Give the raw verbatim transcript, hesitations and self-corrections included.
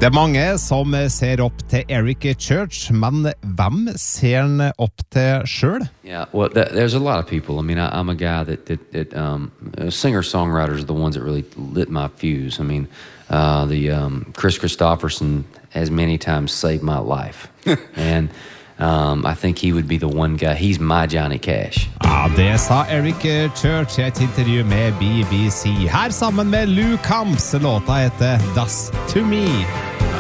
Det er mange som ser opp til Eric Church, men hvem ser han opp til selv? Yeah, well, th- there's a lot of people. I mean, I, I'm a guy that, that, that um, singer-songwriters are the ones that really lit my fuse. I mean, uh, the um, Chris Christopherson has many times saved my life. and um, I think he would be the one guy. He's my Johnny Cash. Ja, det sa Eric Church i et intervju med B B C. Her sammen med Lou Camps, låta heter Das To Me.